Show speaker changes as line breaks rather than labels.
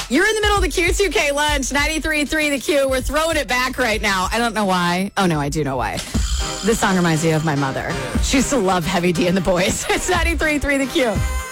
You're in the middle of the Q2K lunch, 93.3 The Q. We're throwing it back right now. I don't know why. Oh, no, I do know why. This song reminds me of my mother. She used to love Heavy D and the Boys. It's 93.3 The Q.